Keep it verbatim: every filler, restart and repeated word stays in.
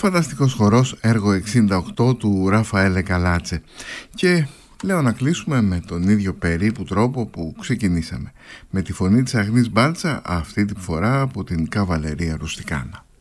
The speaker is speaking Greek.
Φανταστικός χορός, έργο εξήντα οκτώ του Ραφαέλε Καλάτσε. Και λέω να κλείσουμε με τον ίδιο περίπου τρόπο που ξεκινήσαμε, με τη φωνή της Αγνής Μπάλτσα, αυτή τη φορά από την Καβαλερία Ρουστικάνα.